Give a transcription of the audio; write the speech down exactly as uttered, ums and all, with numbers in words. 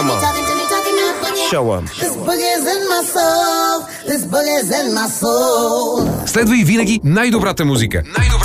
Come on. Show 'em. Следва и винаги най-добрата музика. Най-добрата